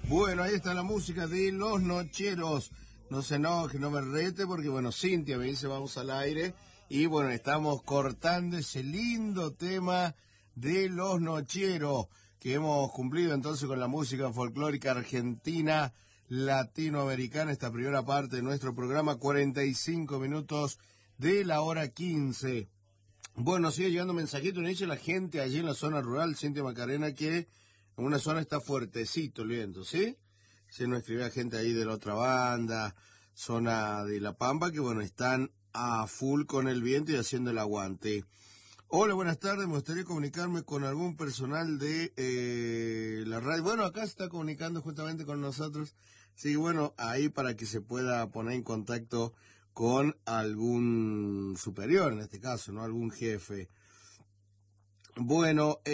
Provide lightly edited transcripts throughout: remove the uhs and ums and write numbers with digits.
Bueno, ahí está la música de Los Nocheros. No se enoje, no me rete, porque bueno, Cintia me dice vamos al aire. Y bueno, estamos cortando ese lindo tema de Los Nocheros, que hemos cumplido entonces con la música folclórica argentina, latinoamericana, esta primera parte de nuestro programa, 45 minutos de la hora 15. Bueno, sigue llegando mensajito, nos dice la gente allí en la zona rural, Cintia Macarena, que en una zona está fuertecito el viento, ¿sí? Se nos escribía gente ahí de la otra banda, zona de La Pampa, que bueno, están a full con el viento y haciendo el aguante. Hola, buenas tardes, me gustaría comunicarme con algún personal de la radio. Bueno, acá se está comunicando justamente con nosotros. Sí, bueno, ahí para que se pueda poner en contacto con algún superior, en este caso, ¿no? Algún jefe. Bueno,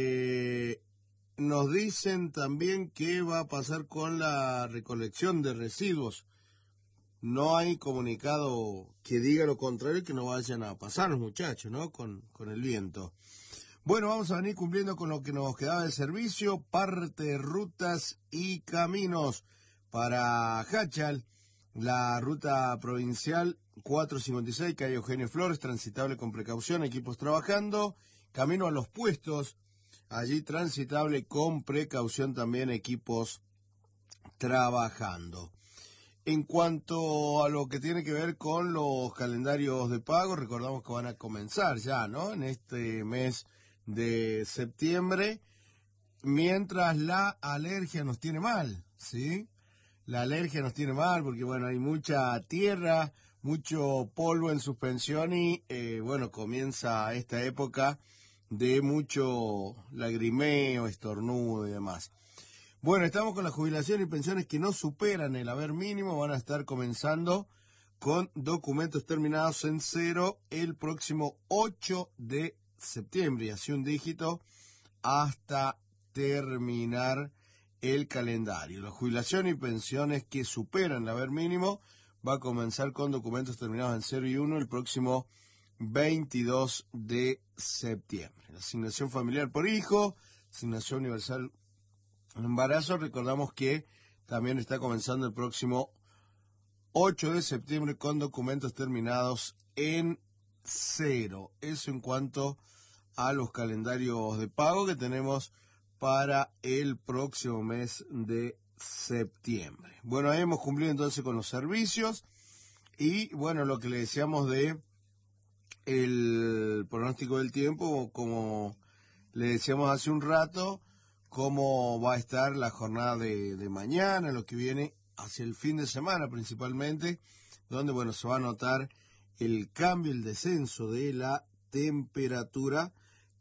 nos dicen también qué va a pasar con la recolección de residuos. No hay comunicado que diga lo contrario, que no vayan a pasar los muchachos, ¿no? Con el viento. Bueno, vamos a venir cumpliendo con lo que nos quedaba de servicio, parte de rutas y caminos para Hachal, la ruta provincial 456, calle Eugenio Flores, transitable con precaución, equipos trabajando, camino a los puestos, allí transitable con precaución también, equipos trabajando. En cuanto a lo que tiene que ver con los calendarios de pago, recordamos que van a comenzar ya, ¿no? En este mes de septiembre, mientras la alergia nos tiene mal, ¿sí? La alergia nos tiene mal porque, bueno, hay mucha tierra, mucho polvo en suspensión y, bueno, comienza esta época de mucho lagrimeo, estornudo y demás. Bueno, estamos con la jubilación y pensiones que no superan el haber mínimo, van a estar comenzando con documentos terminados en 0 el próximo 8 de septiembre, y así un dígito hasta terminar el calendario. La jubilación y pensiones que superan el haber mínimo va a comenzar con documentos terminados en 0 y 1 el próximo 22 de septiembre. La asignación familiar por hijo, asignación universal embarazo, recordamos que también está comenzando el próximo 8 de septiembre con documentos terminados en 0. Eso en cuanto a los calendarios de pago que tenemos para el próximo mes de septiembre. Bueno, ahí hemos cumplido entonces con los servicios y bueno, lo que le decíamos de el pronóstico del tiempo, como le decíamos hace un rato, cómo va a estar la jornada de mañana, lo que viene hacia el fin de semana principalmente, donde, bueno, se va a notar el cambio, el descenso de la temperatura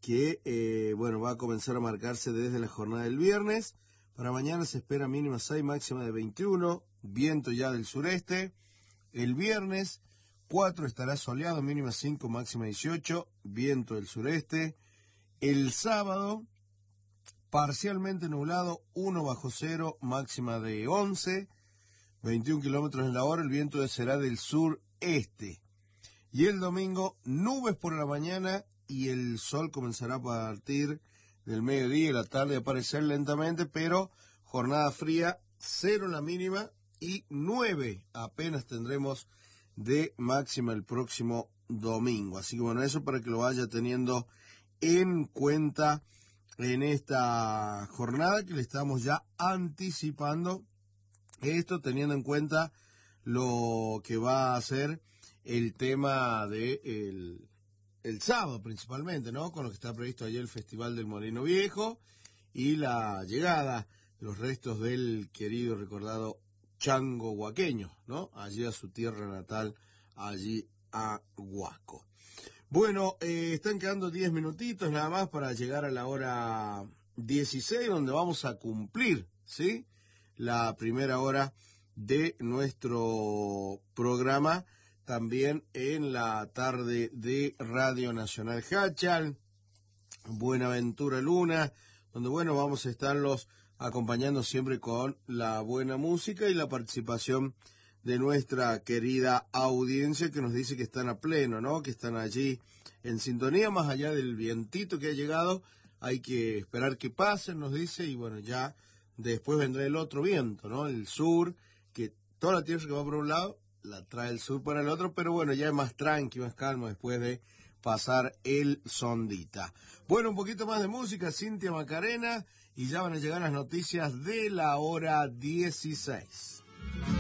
que, bueno, va a comenzar a marcarse desde la jornada del viernes. Para mañana se espera mínima 6, máxima de 21, viento ya del sureste. El viernes 4 estará soleado, mínima 5, máxima 18, viento del sureste. El sábado parcialmente nublado, 1 bajo cero, máxima de 11, 21 kilómetros en la hora, el viento será del sureste. Y el domingo, nubes por la mañana y el sol comenzará a partir del mediodía y la tarde a aparecer lentamente, pero jornada fría, 0 la mínima y 9 apenas tendremos de máxima el próximo domingo. Así que bueno, eso para que lo vaya teniendo en cuenta en esta jornada que le estamos ya anticipando, esto teniendo en cuenta lo que va a ser el tema de el sábado principalmente, ¿no? Con lo que está previsto ayer el Festival del Moreno Viejo y la llegada de los restos del querido y recordado Chango Huaqueño, ¿no? Allí a su tierra natal, allí a Huasco. Bueno, están quedando 10 minutitos nada más para llegar a la hora 16, donde vamos a cumplir, ¿sí?, la primera hora de nuestro programa, también en la tarde de Radio Nacional Hachal, Buenaventura Luna, donde, bueno, vamos a estarlos acompañando siempre con la buena música y la participación de nuestra querida audiencia que nos dice que están a pleno, ¿no? Que están allí en sintonía, más allá del vientito que ha llegado, hay que esperar que pasen, nos dice, y bueno, ya después vendrá el otro viento, ¿no? El sur, que toda la tierra que va por un lado, la trae el sur para el otro, pero bueno, ya es más tranqui, más calmo después de pasar el sondita. Bueno, un poquito más de música, Cintia Macarena, y ya van a llegar las noticias de la hora 16.